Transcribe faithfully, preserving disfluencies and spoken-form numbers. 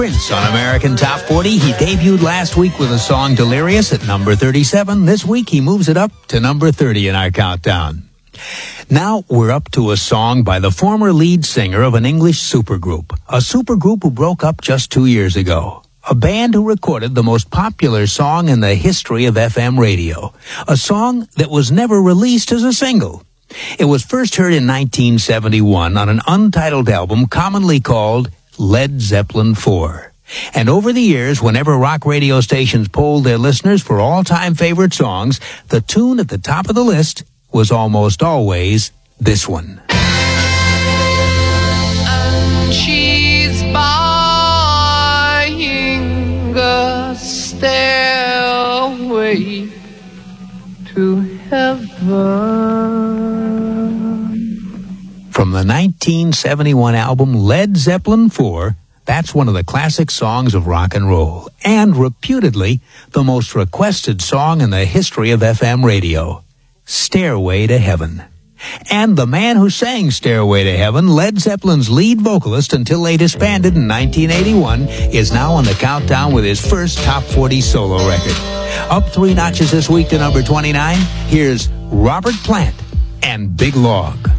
Prince on American Top forty. He debuted last week with the song Delirious at number thirty-seven. This week he moves it up to number thirty in our countdown. Now we're up to a song by the former lead singer of an English supergroup, a supergroup who broke up just two years ago. A band who recorded the most popular song in the history of F M radio, a song that was never released as a single. It was first heard in nineteen seventy-one on an untitled album commonly called Led Zeppelin four. And over the years, whenever rock radio stations polled their listeners for all-time favorite songs, the tune at the top of the list was almost always this one. And she's buying a stairway to heaven. From the nineteen seventy-one album Led Zeppelin four, that's one of the classic songs of rock and roll, and reputedly the most requested song in the history of F M radio, Stairway to Heaven. And the man who sang Stairway to Heaven, Led Zeppelin's lead vocalist until they disbanded in nineteen eighty-one, is now on the countdown with his first top forty solo record. Up three notches this week to number twenty-nine, here's Robert Plant and Big Log.